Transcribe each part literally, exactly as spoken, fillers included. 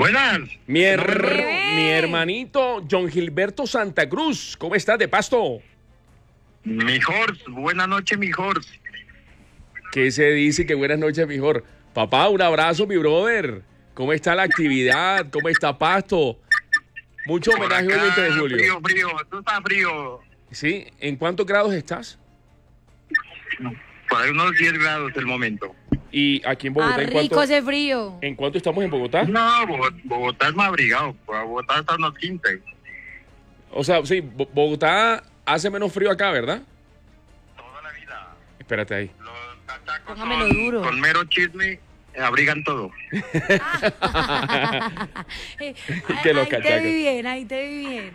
Buenas. Mi, her mi hermanito John Gilberto Santa Cruz, ¿cómo estás de Pasto? Mejor, buenas noches, mejor. ¿Qué se dice? Que buenas noches, mejor. Papá, un abrazo, mi brother. ¿Cómo está la actividad? ¿Cómo está Pasto? Mucho homenaje hoy veinte de julio. Frío, frío, tú estás frío. ¿Sí? ¿En cuántos grados estás? Por ahí unos diez grados el momento. ¿Y aquí en Bogotá? Ah, ¿en rico cuánto, ese frío. ¿En cuánto estamos en Bogotá? No, Bogotá es más abrigado. Bogotá está unos quince. O sea, sí, Bogotá hace menos frío acá, ¿verdad? Toda la vida. Espérate ahí. Los cachacos Póngamelo son, duro. con mero chisme, abrigan todo. Eh, Que los ahí te cachacos. vi bien, ahí te vi bien.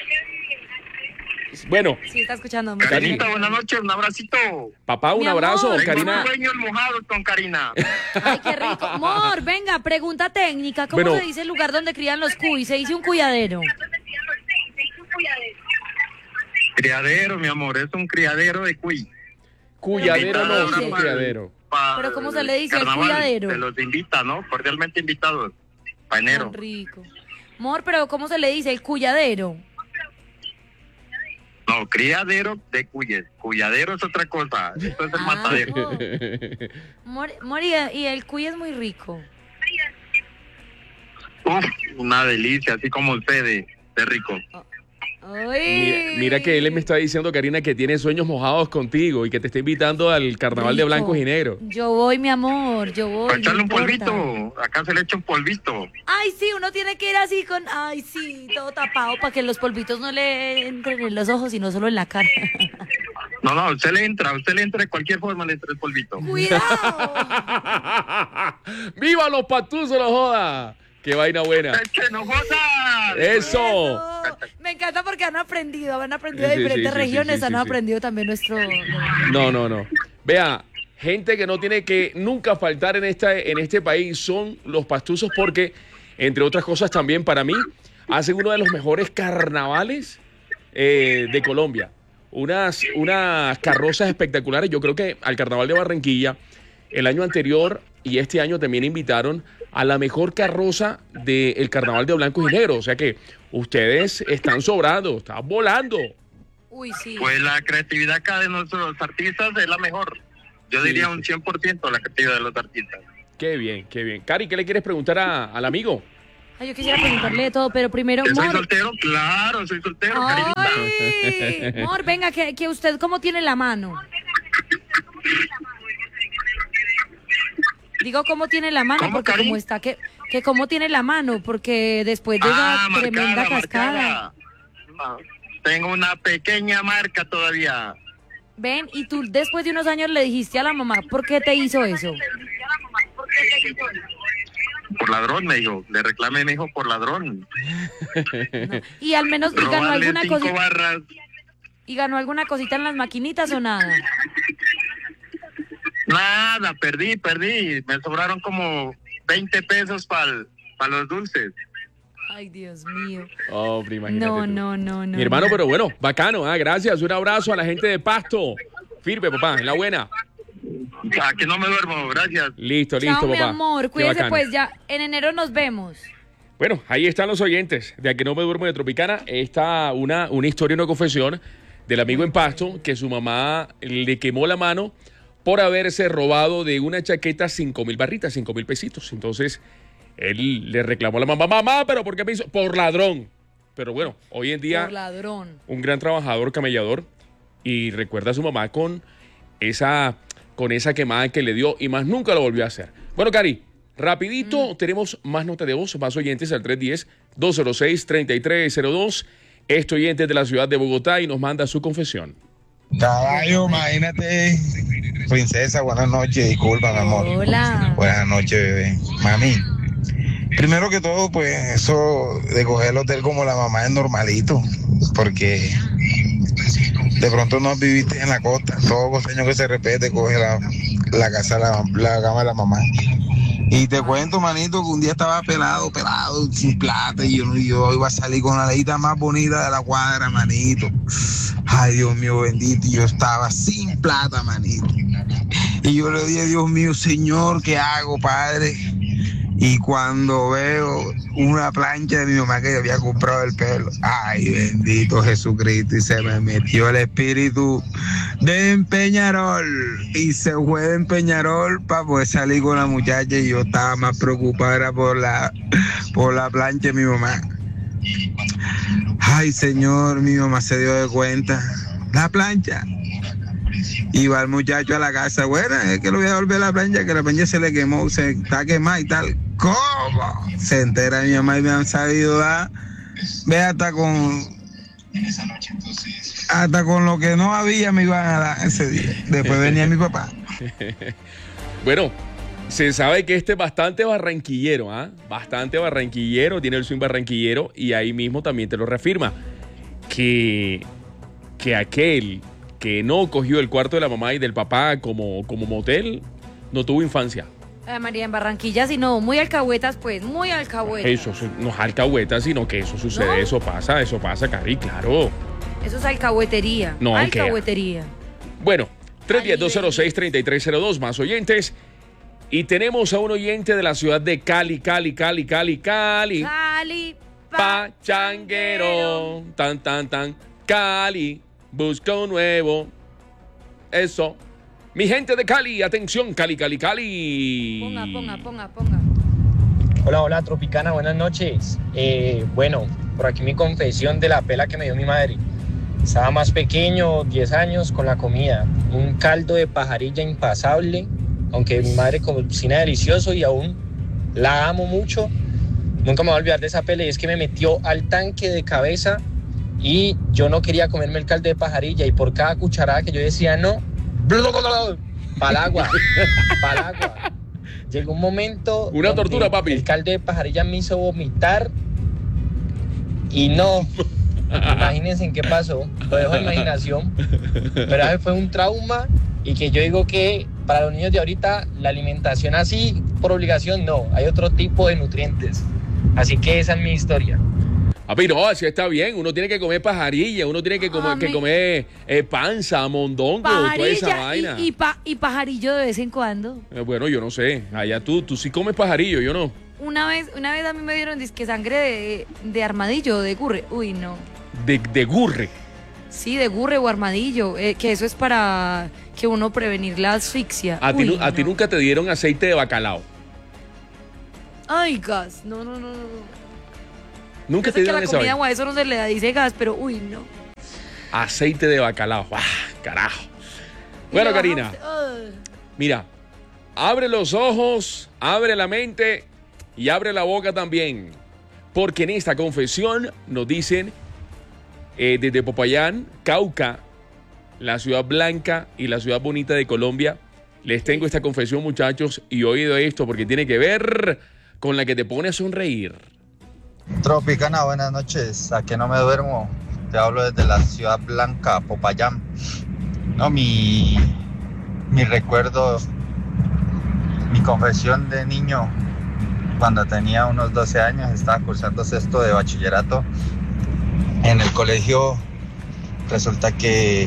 Bueno, Sí, está escuchando. Karinita, buenas noches, un abracito. papá, un Mi abrazo. amor. Tengo Karina. unos sueños mojados con Karina. Ay, qué rico. Amor, venga, pregunta técnica. ¿Cómo Bueno. se dice el lugar donde crían los cuy? Se dice un cuyadero. Criadero, mi amor, es un criadero de cuy. Cuyadero no, es dice? un criadero. Pa- Pero ¿cómo se le dice al carnaval, criadero? Se los invita, ¿no? Cordialmente invitados. Pa' enero. Tan rico. Amor, pero ¿cómo se le dice el cuyadero? No, criadero de cuyes. Cuyadero es otra cosa. Esto es el Ah. matadero. Amor, amor, y y el cuy es muy rico. Uf, una delicia, así como usted de, de rico. Ay. Mira, mira que él me está diciendo, Karina, que tiene sueños mojados contigo y que te está invitando al carnaval de Rico. blancos y negros. Yo voy, mi amor, yo voy. Para no echarle un importa. polvito. Acá se le echa un polvito. Ay, sí, uno tiene que ir así con, ay, sí, todo tapado para que los polvitos no le entren en los ojos, sino solo en la cara. No, no, usted le entra, usted le entra de cualquier forma, le entra el polvito. Cuidado. ¡Viva los patuzos, no joda! ¡Qué vaina buena! ¡Es que no jodas! ¡Eso! Eso. Me encanta porque han aprendido, han aprendido Sí, de sí, diferentes sí, sí, regiones, sí, han sí, sí. aprendido también nuestro... No, no, no. Vea, gente que no tiene que nunca faltar en, esta, en este país son los pastuzos porque, entre otras cosas también, para mí, hacen uno de los mejores carnavales eh, de Colombia. Unas, unas carrozas espectaculares. Yo creo que al Carnaval de Barranquilla, el año anterior y este año también invitaron a la mejor carroza del Carnaval de Blancos y Negros. O sea que ustedes están sobrando, están volando. Uy, sí. Pues la creatividad acá de nuestros artistas es la mejor. Yo Sí, diría sí. un cien por ciento la creatividad de los artistas. Qué bien, qué bien. Cari, ¿qué le quieres preguntar a- al amigo? Ay, yo quisiera preguntarle de todo, pero primero, ¿Que soy amor... soltero? Claro, soy soltero, Karinita. Ay, amor, venga, que, que usted cómo tiene la mano. Digo, ¿cómo tiene la mano? ¿Cómo, Porque Cari? como está, que, que cómo tiene la mano, porque después de esa Ah, tremenda marcada, cascada. marcada. No, tengo una pequeña marca todavía. Ven, y tú después de unos años le dijiste a la mamá, ¿por qué te hizo eso? Por ladrón, me dijo. Le reclamé, me dijo, por ladrón. No. Y al menos y ganó Robarle alguna cinco cosita, barras. y ganó alguna cosita en las maquinitas o nada. Nada, perdí, perdí. Me sobraron como veinte pesos para los dulces. Ay, Dios mío. Oh, pero imagínate No, tú. no, no, no. Mi hermano, no. pero bueno, bacano, ah, gracias. Un abrazo a la gente de Pasto. Firme, papá, en la buena. Aquí no me duermo, gracias. Listo, listo, Chao, mi papá. amor, Qué cuídese bacano. pues, ya en enero nos vemos. Bueno, ahí están los oyentes de Aquí no me duermo de Tropicana. Está una, una historia, una confesión del amigo en Pasto que su mamá le quemó la mano por haberse robado de una chaqueta cinco mil barritas, cinco mil pesitos. Entonces, él le reclamó a la mamá, mamá, ¿pero por qué me hizo? Por ladrón. Pero bueno, hoy en día, Por ladrón. un gran trabajador, camellador, y recuerda a su mamá con esa, con esa quemada que le dio y más nunca lo volvió a hacer. Bueno, Cari, rapidito, tenemos más nota de voz, más oyentes al tres uno cero, dos cero seis, tres tres cero dos. Este oyente es de la ciudad de Bogotá y nos manda su confesión. Caballo, imagínate. Princesa, buenas noches, disculpa, mi amor. Hola. Buenas noches, bebé. Mami, primero que todo, pues eso de coger el hotel como la mamá es normalito, porque de pronto no viviste en la costa. Todo costeño que se repete coge la, la casa, la, la cama de la mamá. Y te cuento, manito, que un día estaba pelado, pelado, sin plata, y yo, yo iba a salir con la leyita más bonita de la cuadra, manito. Ay, Dios mío, bendito, y yo estaba sin plata, manito. Y yo le dije, Dios mío, Señor, ¿qué hago, Padre? Y cuando veo una plancha de mi mamá que había comprado el pelo, ay, bendito Jesucristo, y se me metió el espíritu de Peñarol, y se fue de Peñarol para poder salir con la muchacha, y yo estaba más preocupado era por la, por la plancha de mi mamá. Ay, señor, mi mamá se dio de cuenta, la plancha. Y va el muchacho a la casa, bueno, es que lo voy a devolver la plancha, que la plancha se le quemó, se está quemada y tal. ¿Cómo? Se entera mi mamá y me han sabido dar, ve hasta con, hasta con lo que no había me iban a dar ese día. Después venía mi papá. Bueno, se sabe que este es bastante barranquillero, ¿ah? ¿eh? Bastante barranquillero, tiene el swing barranquillero y ahí mismo también te lo reafirma. Que, que aquel que no cogió el cuarto de la mamá y del papá como, como motel, no tuvo infancia. Eh, María, en Barranquilla, si no, muy alcahuetas, pues, muy alcahuetas. Eso no es alcahueta, sino que eso sucede, ¿no? Eso pasa, eso pasa, Cari, claro. Eso es alcahuetería. No, alcahuetería. Bueno, tres uno cero, dos cero seis, tres tres cero dos, más oyentes. Y tenemos a un oyente de la ciudad de Cali, Cali, Cali, Cali, Cali. Cali, Pachanguero. Tan, tan, tan. Cali, busca un nuevo. Eso. Mi gente de Cali, atención, Cali, Cali, Cali. Ponga, ponga, ponga, ponga. Hola, hola, Tropicana, buenas noches. Eh, bueno, por aquí mi confesión de la pela que me dio mi madre. Estaba más pequeño, diez años, con la comida. Un caldo de pajarilla impasable, aunque mi madre cocina delicioso y aún la amo mucho. Nunca me voy a olvidar de esa pela y es que me metió al tanque de cabeza y yo no quería comerme el caldo de pajarilla y por cada cucharada que yo decía no, pa'l agua, pa'l agua. Llegó un momento... Una tortura, papi. El caldo de pajarilla me hizo vomitar y no... Imagínense en qué pasó, lo dejo a imaginación, pero eso fue un trauma y que yo digo que para los niños de ahorita la alimentación así por obligación no, hay otro tipo de nutrientes, así que esa es mi historia. Papi, no, así está bien, uno tiene que comer pajarilla, uno tiene que comer, Ah, que me- comer eh, panza, mondongo, toda esa Pajarilla vaina. y, y, pa- y pajarillo de vez en cuando. Eh, bueno, yo no sé, allá tú, tú sí comes pajarillo, yo no. Una vez, una vez a mí me dieron disque sangre de, de armadillo, de gurre. Uy, no. De, de gurre. Sí, de gurre o armadillo, eh, que eso es para que uno prevenir la asfixia. A, ti, Uy, nu- a ti no. nunca te dieron aceite de bacalao. Ay, gas. No, no, no, no. Nunca Yo te sé que a dieron la esa comida vaina. o a eso no se le da, dice gas, pero uy, no. Aceite de bacalao. Ah, carajo. Y Bueno, le Karina, bajamos- Ay. mira, abre los ojos, abre la mente y abre la boca también. Porque en esta confesión nos dicen eh, desde Popayán, Cauca, la ciudad blanca y la ciudad bonita de Colombia. Les tengo esta confesión, muchachos, y oído esto porque tiene que ver con la que te pone a sonreír. Tropicana, buenas noches. ¿A que no me duermo? Te hablo desde la ciudad blanca, Popayán. No, mi, mi recuerdo, mi confesión de niño, cuando tenía unos doce años, estaba cursando sexto de bachillerato en el colegio. Resulta que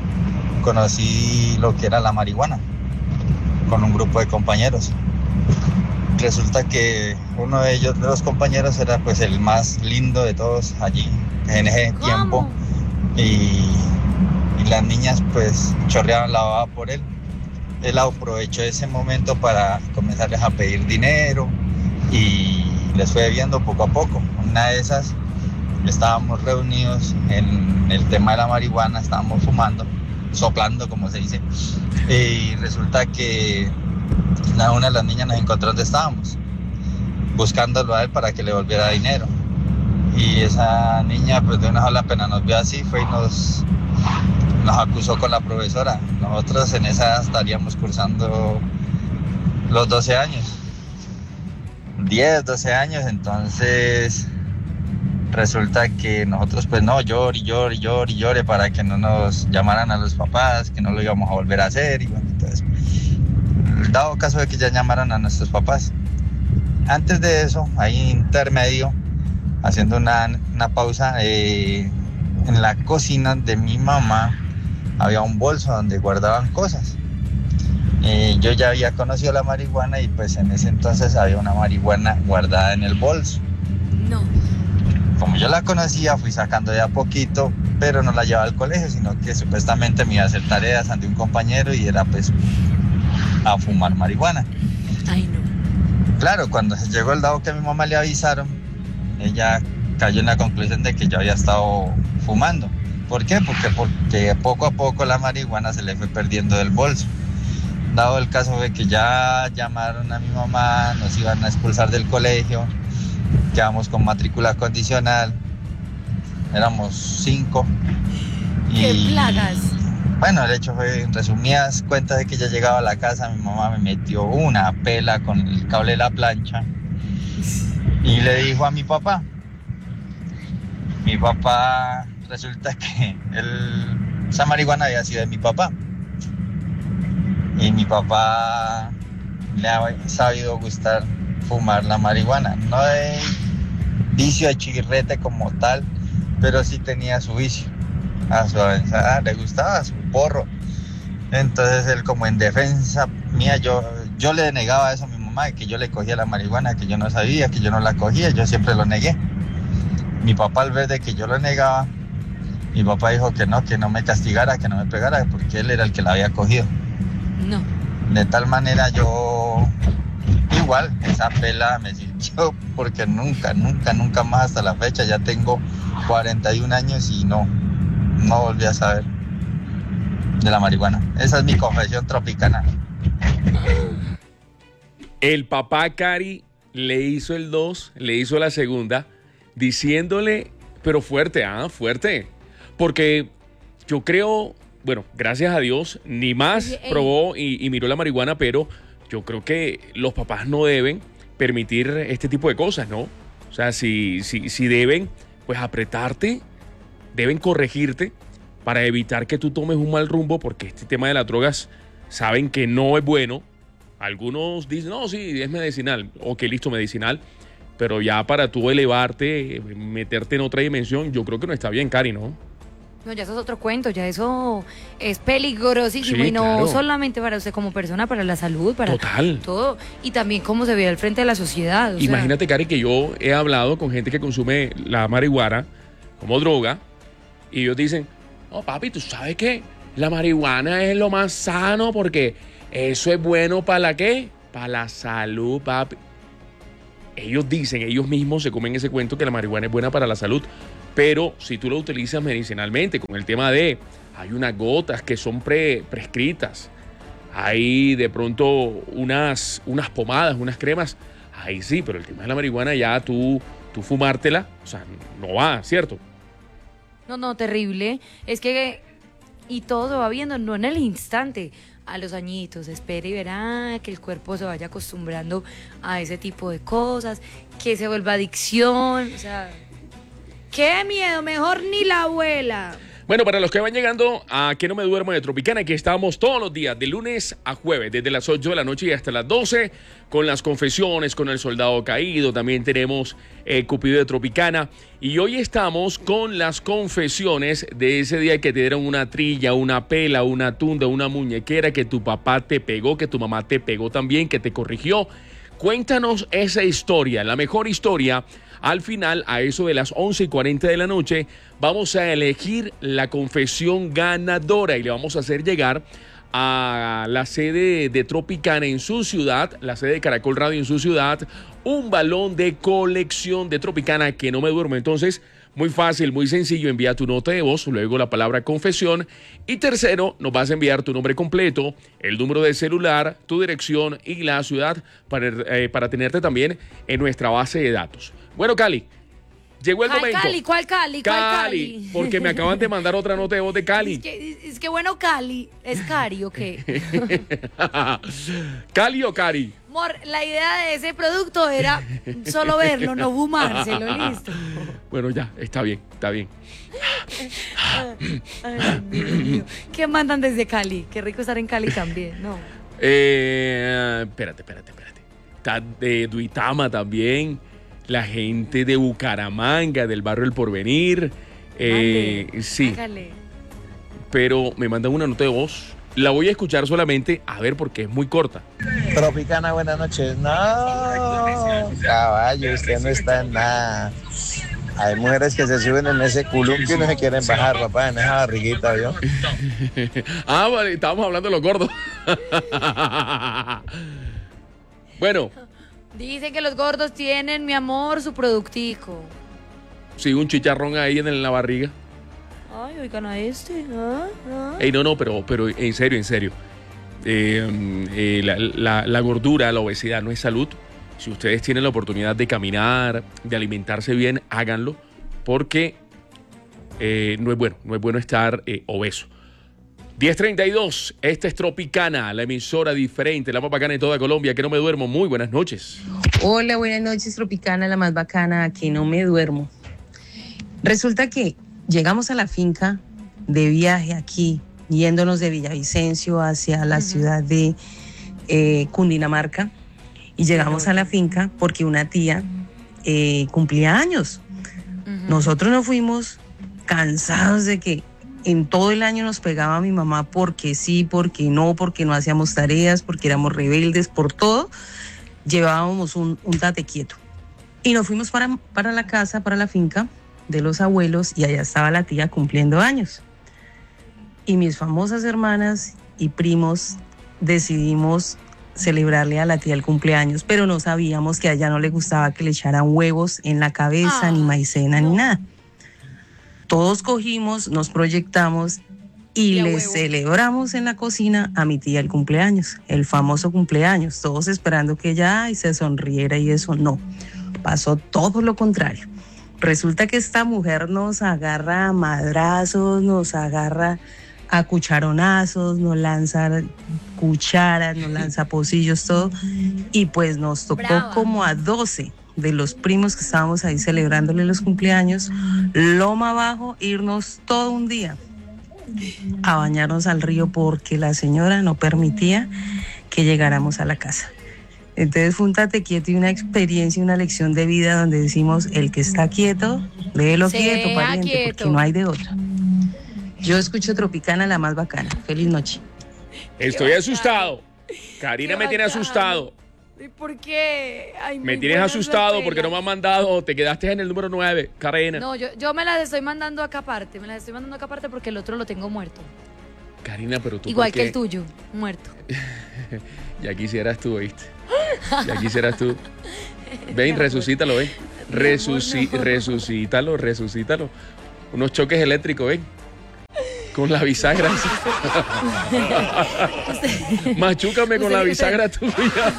conocí lo que era la marihuana con un grupo de compañeros. Resulta que uno de ellos, de los compañeros, era pues el más lindo de todos allí en ese ¿Cómo? tiempo y, y las niñas pues chorreaban la baba por él. Él aprovechó ese momento para comenzarles a pedir dinero y les fue viendo poco a poco. Una de esas estábamos reunidos en el tema de la marihuana, estábamos fumando, soplando como se dice, y resulta que una de las niñas nos encontró donde estábamos, buscándolo a él para que le volviera dinero. Y esa niña, pues de una sola pena nos vio así, fue y nos, nos acusó con la profesora. Nosotros en esa edad estaríamos cursando los doce años, diez, doce años, entonces resulta que nosotros pues no, llore, llore, llore, llore para que no nos llamaran a los papás, que no lo íbamos a volver a hacer y bueno, entonces dado caso de que ya llamaran a nuestros papás. Antes de eso, ahí intermedio, haciendo una, una pausa, eh, en la cocina de mi mamá había un bolso donde guardaban cosas. Eh, yo ya había conocido la marihuana y pues en ese entonces había una marihuana guardada en el bolso. No. Como yo la conocía, fui sacando de a poquito, pero no la llevaba al colegio, sino que supuestamente me iba a hacer tareas ante un compañero y era pues a fumar marihuana. Ay, no. Claro, cuando se llegó el dado que a mi mamá le avisaron, ella cayó en la conclusión de que yo había estado fumando. ¿Por qué? Porque, porque poco a poco la marihuana se le fue perdiendo del bolso. Dado el caso de que ya llamaron a mi mamá, nos iban a expulsar del colegio, quedamos con matrícula condicional, éramos cinco. ¡Qué y, plagas! Bueno, el hecho fue, en resumidas cuentas, de que ya llegaba a la casa, mi mamá me metió una pela con el cable de la plancha y le dijo a mi papá. Mi papá, resulta que él, esa marihuana había sido de mi papá. Y mi papá le ha sabido gustar fumar la marihuana. No de vicio de chirrete como tal, pero sí tenía su vicio. A su avanzada le gustaba su porro. Entonces él, como en defensa mía, yo, yo le denegaba eso a mi mamá, de que yo le cogía la marihuana, que yo no sabía, que yo no la cogía, yo siempre lo negué. Mi papá, al ver de que yo lo negaba, mi papá dijo que no, que no me castigara, que no me pegara, porque él era el que la había cogido. No. De tal manera yo, igual, esa pela me sirvió, porque nunca, nunca, nunca más hasta la fecha, ya tengo cuarenta y un años y no, no volví a saber de la marihuana. Esa es mi confesión tropicana. El papá Cari le hizo el dos, le hizo la segunda, diciéndole, pero fuerte, ah, fuerte, porque yo creo, bueno, gracias a Dios, ni más Oye, probó y, y miró la marihuana, pero yo creo que los papás no deben permitir este tipo de cosas, ¿no? O sea, si, si, si deben, pues apretarte, deben corregirte para evitar que tú tomes un mal rumbo, porque este tema de las drogas saben que no es bueno. Algunos dicen, no, sí, es medicinal, ok, listo, medicinal, pero ya para tú elevarte, meterte en otra dimensión, yo creo que no está bien, Cari, ¿no? No, ya eso es otro cuento, ya eso es peligrosísimo Sí, y no claro. solamente para usted como persona, para la salud, para Total. todo, y también cómo se ve al frente de la sociedad. O sea, Imagínate, Cari, que yo he hablado con gente que consume la marihuana como droga y ellos dicen, no, papi, ¿tú sabes qué? La marihuana es lo más sano porque eso es bueno para la ¿qué? Para la salud, papi. Ellos dicen, ellos mismos se comen ese cuento que la marihuana es buena para la salud, pero si tú lo utilizas medicinalmente, con el tema de, hay unas gotas que son pre, prescritas, hay de pronto unas, unas pomadas, unas cremas, ahí sí, pero el tema de la marihuana ya tú, tú fumártela, o sea, no va, ¿cierto? No, no, terrible. Es que, y todo se va viendo, no en el instante, a los añitos, espera y verá que el cuerpo se vaya acostumbrando a ese tipo de cosas, que se vuelva adicción, o sea, qué miedo, mejor ni la abuela. Bueno, para los que van llegando a Que No Me Duermo de Tropicana, aquí estamos todos los días, de lunes a jueves, desde las ocho de la noche y hasta las doce, con las confesiones, con el soldado caído, también tenemos eh, Cupido de Tropicana, y hoy estamos con las confesiones de ese día que te dieron una trilla, una pela, una tunda, una muñequera, que tu papá te pegó, que tu mamá te pegó también, que te corrigió. Cuéntanos esa historia, la mejor historia. Al final, a eso de las once y cuarenta de la noche, vamos a elegir la confesión ganadora y le vamos a hacer llegar a la sede de Tropicana en su ciudad, la sede de Caracol Radio en su ciudad, un balón de colección de Tropicana Que No Me Duermo. Entonces, muy fácil, muy sencillo, envía tu nota de voz, luego la palabra confesión, y tercero, nos vas a enviar tu nombre completo, el número de celular, tu dirección y la ciudad para, eh, para tenerte también en nuestra base de datos. Bueno, Cali, llegó el Ay, momento. Cali, ¿cuál Cali? ¿Cuál Cali, Cali? porque me acaban de mandar otra nota de voz de Cali. Es que, es que bueno, Cali, ¿es Cari o qué? ¿Cali o Cari? Amor, la idea de ese producto era solo verlo, no fumárselo, listo. Bueno, ya, está bien, está bien. Ay, Dios mío. ¿Qué mandan desde Cali? Qué rico estar en Cali también, ¿no? Eh, espérate, espérate, espérate. Está de Duitama también. La gente de Bucaramanga, del barrio El Porvenir. Eh, Mande, sí, hágale. pero me mandan una nota de voz La voy a escuchar solamente, a ver, porque es muy corta. Tropicana, buenas noches. No, caballo, usted no está en nada. Hay mujeres que se suben en ese columpio y no se quieren bajar, papá, en esa barriguita, ¿vio? Ah, vale, estábamos hablando de los gordos. Bueno. Dicen que los gordos tienen, mi amor, su productico. Sí, un chicharrón ahí en la barriga. Ay, oigan a este. ¿Ah? ¿Ah? Ey, no, no, pero, pero en serio, en serio. Eh, eh, la, la, la gordura, la obesidad no es salud. Si ustedes tienen la oportunidad de caminar, de alimentarse bien, háganlo, porque eh, no es bueno, no es bueno estar eh, obeso. diez treinta y dos, esta es Tropicana, la emisora diferente, la más bacana de toda Colombia, que no me duermo. Muy buenas noches. Hola, buenas noches, Tropicana, la más bacana, que no me duermo. Resulta que llegamos a la finca de viaje aquí, yéndonos de Villavicencio hacia la uh-huh. ciudad de eh, Cundinamarca, y llegamos a la finca porque una tía eh, cumplía años. Uh-huh. Nosotros nos fuimos cansados de que en todo el año nos pegaba mi mamá porque sí, porque no, porque no hacíamos tareas, porque éramos rebeldes, por todo. Llevábamos un, un tate quieto. Y nos fuimos para, para la casa, para la finca de los abuelos, y allá estaba la tía cumpliendo años. Y mis famosas hermanas y primos decidimos celebrarle a la tía el cumpleaños, pero no sabíamos que a ella no le gustaba que le echaran huevos en la cabeza, ah, ni maicena, no. ni nada. Todos cogimos, nos proyectamos y, y le huevo. celebramos en la cocina a mi tía el cumpleaños, el famoso cumpleaños, todos esperando que ella ay, se sonriera, y eso no, pasó todo lo contrario. Resulta que esta mujer nos agarra a madrazos, nos agarra a cucharonazos, nos lanza cucharas, nos lanza pocillos, todo, y pues nos tocó Brava. como a doce de los primos que estábamos ahí celebrándole los cumpleaños, loma abajo, irnos todo un día a bañarnos al río porque la señora no permitía que llegáramos a la casa. Entonces fue un tate quieto y una experiencia, una lección de vida donde decimos, el que está quieto, déjelo quieto, pariente, quieto. porque no hay de otra. Yo escucho Tropicana, la más bacana. Feliz noche. Estoy asustado. Karina me tiene asustado. ¿Y por qué? Ay, me tienes asustado porque no me han mandado. Te quedaste en el número nueve, Karina. No, yo, yo me las estoy mandando acá aparte. Me las estoy mandando acá aparte porque el otro lo tengo muerto. Karina, pero tú. Igual que el tuyo, muerto. Ya quisieras tú, ¿viste? Ya quisieras tú. Ven, resucítalo, ven. Resuci no. Resucítalo, resucítalo. Unos choques eléctricos, ven. Con la bisagra. Machúcame con la bisagra tuya.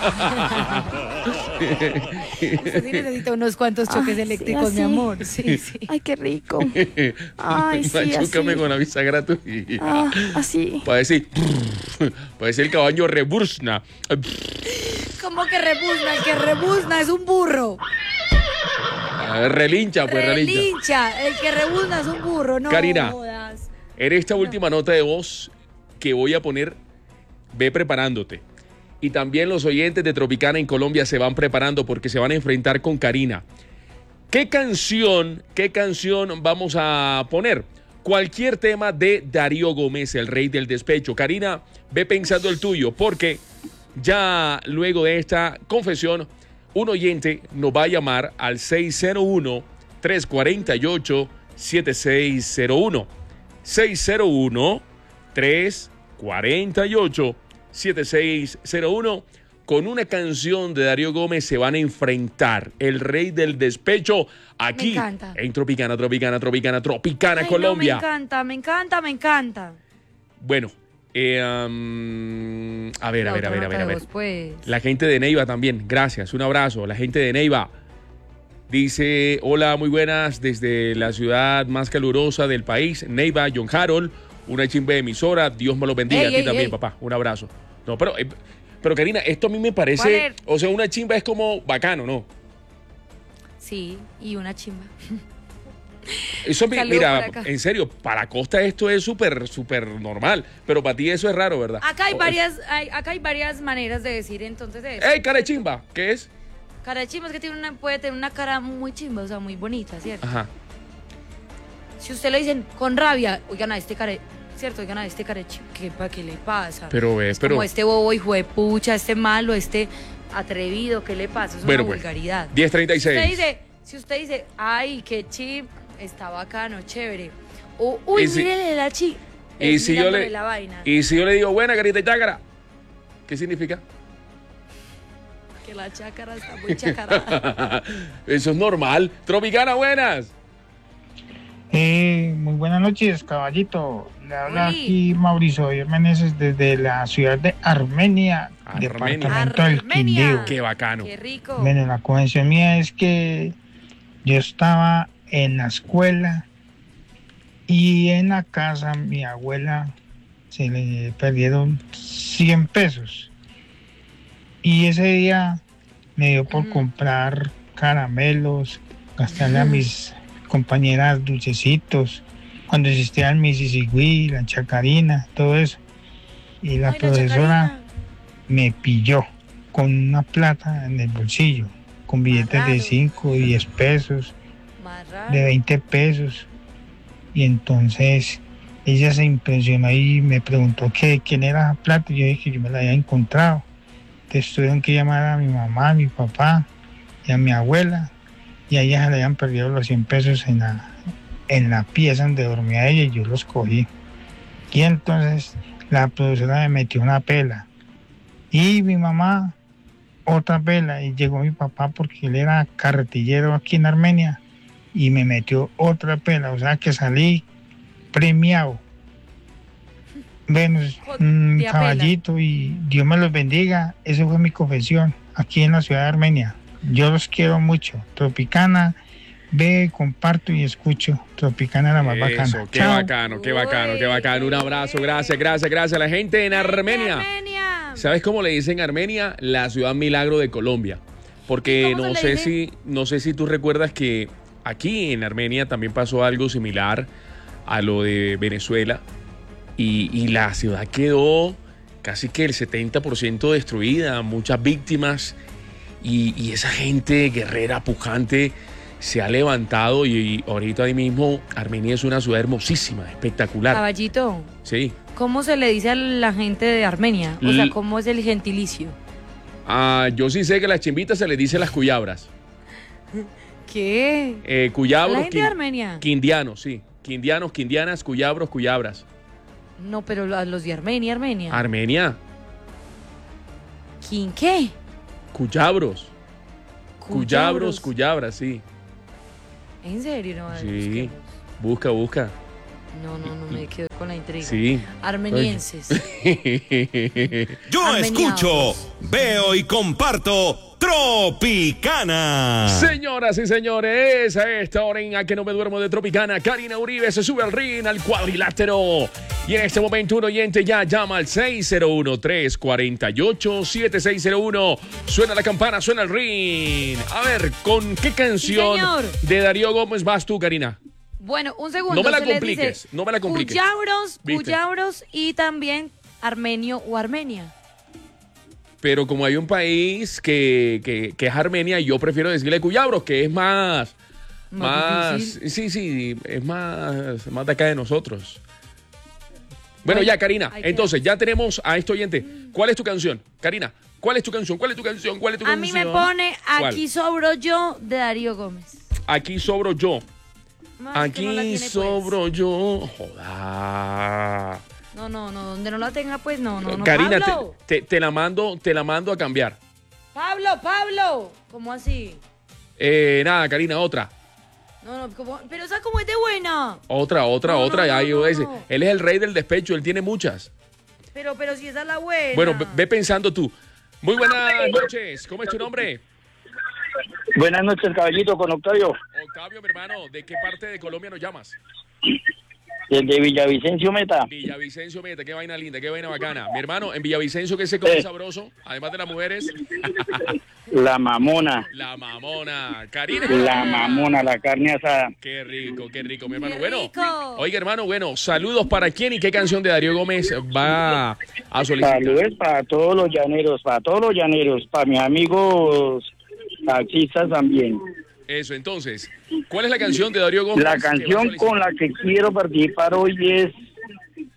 Usted sí necesita unos cuantos choques Ay, eléctricos, sí, mi amor. Sí, sí. Ay, qué rico. Ay, sí, Machúcame así. con la bisagra tuya. Ah, así. Para decir, para decir el caballo rebuzna. ¿Cómo que rebuzna? El que rebuzna es un burro. Ah, relincha, pues relincha. Relincha. El que rebuzna es un burro, no Karina. jodas. En esta última nota de voz que voy a poner, ve preparándote. Y también los oyentes de Tropicana en Colombia se van preparando porque se van a enfrentar con Karina. ¿Qué canción, qué canción vamos a poner? Cualquier tema de Darío Gómez, el rey del despecho. Karina, ve pensando el tuyo, porque ya luego de esta confesión, un oyente nos va a llamar al seis cero uno, tres cuatro ocho, siete seis cero uno. seis cero uno, tres cuatro ocho, siete seis cero uno. Con una canción de Darío Gómez se van a enfrentar el rey del despecho aquí en Tropicana, Tropicana, Tropicana, Tropicana, Ay, Colombia. No, me encanta, me encanta, me encanta. Bueno, eh, um, a ver, a ver, a ver, a ver, a ver. Pues. La gente de Neiva también, gracias, un abrazo. La gente de Neiva dice, hola, muy buenas, desde la ciudad más calurosa del país, Neiva, John Harold, una chimba de emisora, Dios me lo bendiga, ey, a ti ey, también, ey. papá, un abrazo. No, pero, eh, pero Karina, esto a mí me parece, o sea, una chimba es como bacano, ¿no? Sí, y una chimba. Eso, mira, en serio, para Costa esto es súper, súper normal, pero para ti eso es raro, ¿verdad? Acá hay varias, hay, acá hay varias maneras de decir entonces eso. ¡Ey, cara de chimba! ¿Qué es? Cara de chimba es que tiene una, puede tener una cara muy chimba, o sea, muy bonita, ¿cierto? Ajá. Si usted lo dicen con rabia, oigan, a este cara, ¿cierto? Oigan a este carechi, ¿qué, pa, ¿qué le pasa? Pero, eh, es pero... como este bobo hijo de pucha, este malo, este atrevido, ¿qué le pasa? Es bueno, una pues, vulgaridad. diez treinta y seis. Si usted dice, si usted dice, ay, qué chip, está bacano, chévere. O, uy, Y si- mírele la chi. Y es si, yo mirándole le, la vaina. y si yo le digo, buena, carita y chácara, ¿qué significa? Que la chácara está muy chacarada. Eso es normal. Tropicana, buenas. Eh, muy buenas noches, caballito. Le habla Uy. aquí Mauricio Meneses desde la ciudad de Armenia, Armenia. departamento del Armenia. Quindío. Qué bacano. Qué rico. Bueno, la convención mía es que yo estaba en la escuela y en la casa mi abuela se le perdieron cien pesos. Y ese día me dio por Mm. comprar caramelos, gastarle a Mm. mis compañeras dulcecitos, cuando existían mis Isigüí, la chacarina, todo eso. Y la Ay, la profesora chacarina. me pilló con una plata en el bolsillo, con billetes de raro. cinco, diez pesos, Más raro. de veinte pesos. Y entonces ella se impresionó y me preguntó que quién era la plata. Y yo dije que yo me la había encontrado. Entonces tuvieron que llamar a mi mamá, a mi papá y a mi abuela. Y a ella se le habían perdido los cien pesos en la, en la pieza donde dormía ella y yo los cogí. Y entonces la profesora me metió una pela. Y mi mamá otra pela. Y llegó mi papá porque él era carretillero aquí en Armenia. Y me metió otra pela. O sea que salí premiado. Bueno, un Tía caballito y Dios me los bendiga. Esa fue mi confesión aquí en la ciudad de Armenia. Yo los quiero mucho. Tropicana, ve, comparto y escucho. Tropicana la más bacana. Eso, qué Chao. bacano, qué bacano, qué bacano. Un abrazo, gracias, gracias, gracias a la gente en Armenia. Armenia. ¿Sabes cómo le dicen Armenia? La ciudad milagro de Colombia. Porque ¿Cómo se no le sé dice? si no sé si tú recuerdas que aquí en Armenia también pasó algo similar a lo de Venezuela y, y la ciudad quedó casi que el setenta por ciento destruida, muchas víctimas y, y esa gente guerrera, pujante se ha levantado y, y ahorita ahí mismo Armenia es una ciudad hermosísima, espectacular. Caballito, Sí. ¿cómo se le dice a la gente de Armenia? O sea, L- ¿cómo es el gentilicio? Ah, yo sí sé que a las chimbitas se les dice las cuyabras. ¿Qué? Eh, ¿A cuyabros, la gente de quin- Armenia? quindianos, sí. Quindianos, quindianas, cuyabros, cuyabras. No, pero a los de Armenia, Armenia. Armenia, ¿Quién qué? cuyabros. Cuyabros, Cuyabros. cuyabras, sí. ¿En serio? No, a ver, Sí. busquemos. Busca, busca. No, no, no me quedo con la intriga. Sí. Armenienses. Yo Armeniados. escucho, veo y comparto Tropicana. Señoras y señores, a esta hora en A Que No Me Duermo de Tropicana, Karina Uribe se sube al ring, al cuadrilátero. Y en este momento un oyente ya llama al seis cero uno, tres cuatro ocho, siete seis cero uno. Suena la campana, suena el ring. A ver, ¿con qué canción señor. de Darío Gómez vas tú, Karina? Bueno, un segundo. No me la se les compliques, dice no me la compliques. Cuyabros, ¿Viste? cuyabros y también armenio o Armenia. Pero como hay un país que, que, que es Armenia, yo prefiero decirle cuyabros, que es más... Más Más... difícil. Sí, sí, es más, más de acá de nosotros. Bueno, Bueno, ya, Karina, hay que- entonces ya tenemos a este oyente. ¿Cuál es tu canción? Karina, ¿cuál es tu canción? ¿Cuál es tu canción? ¿Cuál es tu A canción? mí me pone ¿Cuál? Aquí sobro yo de Darío Gómez. Aquí sobro yo. No, es que Aquí no la tiene, pues. sobro yo. Joda. No, no, no, donde no la tenga, pues no, no, no. Karina, te, Pablo, te- te la mando, te la mando a cambiar. Pablo, Pablo. ¿Cómo así? Eh, nada, Karina, otra. No, no, ¿cómo? Pero esa como es de buena. Otra, otra, No, otra. no, Ay, no, yo no, ese. no. Él es el rey del despecho, él tiene muchas. Pero, pero si esa es la buena. Bueno, ve, ve pensando tú. Muy buenas noches. ¿Cómo es tu nombre? Buenas noches, caballito, con Octavio, Octavio, mi hermano. ¿De qué parte de Colombia nos llamas? desde Villavicencio Meta. Villavicencio, meta, qué vaina linda, qué vaina bacana. Mi hermano, en Villavicencio, ¿qué se come Eh. sabroso? Además de las mujeres. La mamona, La mamona. Karina. la mamona, la carne asada. Qué rico, qué rico, mi hermano. Qué Bueno, rico. oiga, hermano, bueno, saludos para quién y qué canción de Darío Gómez va a solicitar. Saludos para todos los llaneros, para todos los llaneros, para mis amigos taxistas también. Eso, entonces, ¿cuál es la canción de Darío Gómez? La que va a canción solicitar? con la que quiero participar hoy es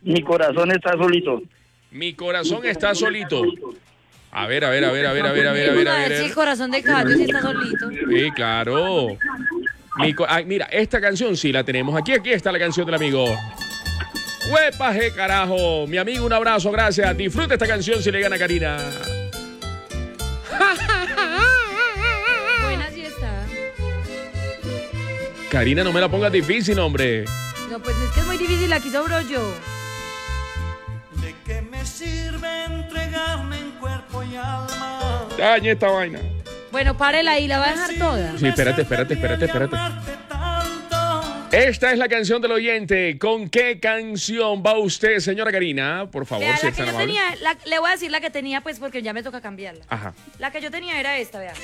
Mi corazón está solito. Mi corazón está solito. A ver, a ver, a ver, a ver, a ver, a ver, a ver, a A ver ver. si el corazón de caballo sí está solito. Sí, claro. Mi co- Ay, mira, esta canción sí la tenemos. Aquí, aquí está la canción del amigo. ¡Huepaje, carajo! Mi amigo, un abrazo, gracias. Disfruta esta canción si le gana Karina. Buena sí está. Karina, no me la pongas difícil, hombre. No, pues es que es muy difícil, aquí sobro yo. ¿De qué me sirve entregarme en cuerpo y alma? Dañe esta vaina. Bueno, párela ahí, la va a dejar toda. Sí, espérate, espérate, espérate, espérate. Esta es la canción del oyente. ¿Con qué canción va usted, señora Karina? Por favor, Vea, si la es que tan yo amable. tenía, la- le voy a decir la que tenía, pues, porque ya me toca cambiarla. Ajá. La que yo tenía era esta, vea.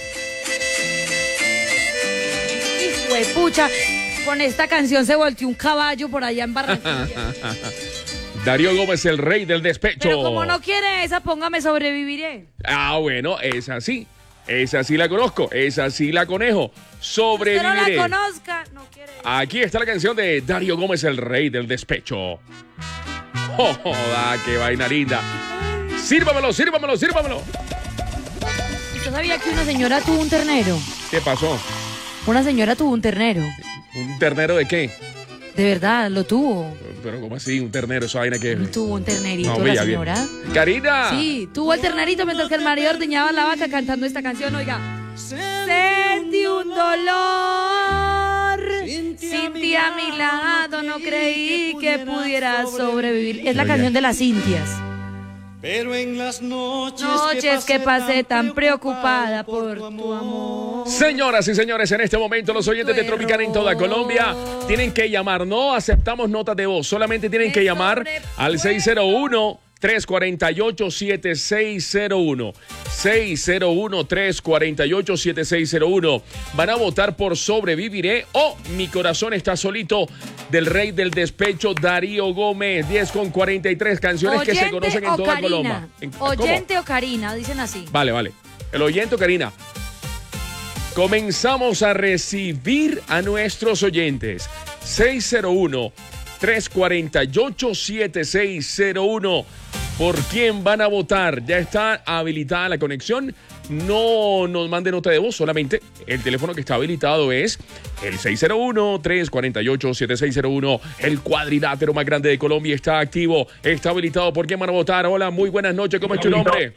Hijo de pucha, con esta canción se volteó un caballo por allá en Barranquilla. Darío Gómez, el rey del despecho. Pero como no quiere esa, póngame Sobreviviré. Ah, bueno, esa sí. Esa sí la conozco. Esa sí la conejo. Usted no la Sobreviviré. conozca, no quiere. Aquí está la canción de Darío Gómez, el rey del despecho. ¡Oh, joda, qué vaina linda! ¡Sírvamelo, sírvamelo, sírvamelo! ¿Usted sabía que una señora tuvo un ternero? ¿Qué pasó? Una señora tuvo un ternero. ¿Un ternero de qué? De verdad, lo tuvo. Pero ¿cómo así? ¿Un ternero? ¿Esa vaina qué es? Tuvo un ternerito No, la bella, bien. señora. ¡Karina! Sí, tuvo el ternerito mientras que el marido ordeñaba la vaca cantando esta canción, oiga. Sentí un dolor, sin ti a mi lado, no creí que pudiera sobrevivir. Es la Oiga. canción de las Cintias. Pero en las noches, Noches que pasé tan preocupada por tu amor. Señoras y señores, en este momento los oyentes de Tropicana en toda Colombia tienen que llamar. No aceptamos notas de voz, solamente tienen que llamar al seis cero uno, tres cuatro ocho, siete seis cero uno. seis cero uno, tres cuatro ocho, siete seis cero uno. Van a votar por Sobreviviré o Mi corazón está solito del rey del despecho, Darío Gómez. diez con cuarenta y tres canciones que se conocen en o toda Karina. Colombia. En- ¿cómo? Oyente o Karina, dicen así. Vale, vale. El oyente, Karina. Comenzamos a recibir a nuestros oyentes. seis cero uno, tres cuatro ocho, siete seis cero uno. ¿Por quién van a votar? Ya está habilitada la conexión. No nos mande nota de voz, solamente el teléfono que está habilitado es el seis cero uno, tres cuatro ocho, siete seis cero uno. El cuadrilátero más grande de Colombia está activo, está habilitado. ¿Por quién van a votar? Hola, muy buenas noches. ¿Cómo es tu nombre?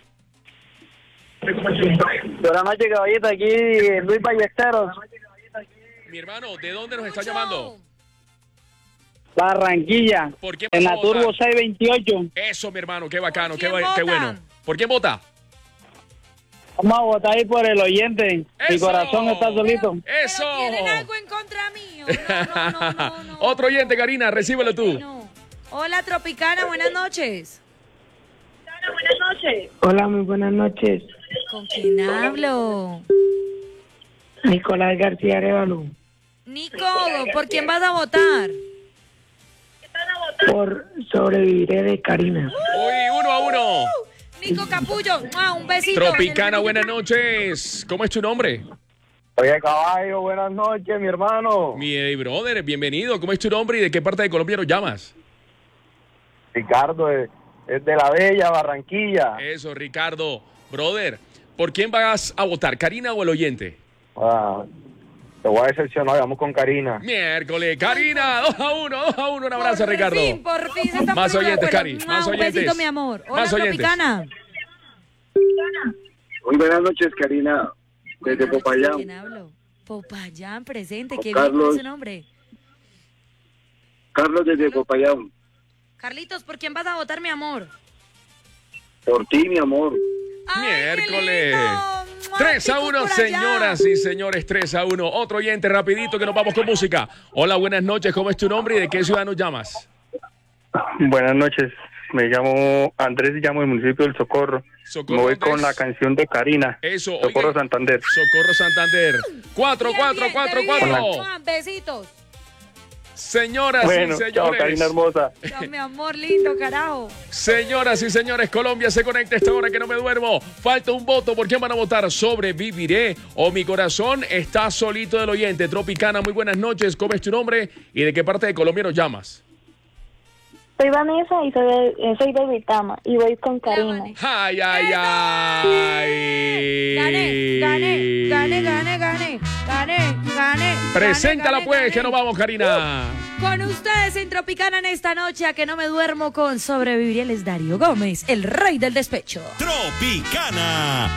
Buenas noches, caballito. Aquí Luis Ballesteros. Mi hermano, ¿de dónde nos está llamando? Barranquilla. ¿Por quién En vas a la Turbo votar? seiscientos veintiocho. Eso, mi hermano, qué bacano, qué, quién ba- qué votan? bueno. ¿Por quién vota? Vamos a votar ahí por el oyente. Mi ¡Eso! corazón está solito. ¡Eso! ¿Tienen algo en contra mío? No, no, no, no, no. Otro oyente, Karina, recíbelo tú. No. Hola, Tropicana, buenas noches. Buenas noches. Hola, muy buenas noches. ¿Con quién hablo? Nicolás García Arevalo. Nico, ¿por quién vas a votar? Por Sobreviviré de Karina. Uy, uno a uno. Nico Capullo, ¡mua! Un besito. Tropicana, buenas noches. ¿Cómo es tu nombre? Oye, caballo, buenas noches, mi hermano. Mi eh, brother, bienvenido. ¿Cómo es tu nombre y de qué parte de Colombia nos llamas? Ricardo, es, es de la Bella, Barranquilla. Eso, Ricardo. Brother, ¿por quién vas a votar? ¿Karina o el oyente? Ah, te voy a decepcionar, vamos con Karina. Miércoles, Karina, dos a uno, dos a uno. Un abrazo, Ricardo. Por fin, por fin se está Más poniendo de oyentes, acuerdo. Cari, ¡Mua! más Un oyentes. besito, mi amor. Hola, Más oyentes. Tropicana. Muy buenas noches, Karina, desde ¿Con Popayán. quién hablo? Popayán, presente. Con ¿Qué bien Carlos. ese nombre? Carlos desde Popayán. Carlitos, ¿por quién vas a votar, mi amor? Por ti, mi amor. Miércoles. tres a uno, señoras y señores, tres a uno. Otro oyente rapidito que nos vamos con música. Hola, buenas noches. ¿Cómo es tu nombre y de qué ciudad nos llamas? Buenas noches, me llamo Andrés y llamo del municipio del Socorro. Socorro, me voy Andrés. con la canción de Karina. Eso, Socorro oiga. Santander. Socorro Santander. Cuatro, cuatro, cuatro, cuatro. ¡Mua! Besitos. Señoras Bueno, y chao, señores. Karina hermosa. Chao, mi amor lindo, carajo. Señoras y señores, Colombia se conecta a esta hora que no me duermo. Falta un voto. ¿Por quién van a votar? ¿Sobreviviré o Mi corazón está solito del oyente? Tropicana, muy buenas noches. ¿Cómo es tu nombre y de qué parte de Colombia nos llamas? Soy Vanessa y soy de, eh, soy de Vitama y voy con Karina. ¡Ay, ay, ay! Gané, gané, gané, gané, gané, gané, gané. Preséntala gané, pues, gané. que nos vamos, Karina. Con ustedes en Tropicana en esta noche, a que no me duermo con Sobrevivir, él es Darío Gómez, el rey del despecho. Tropicana.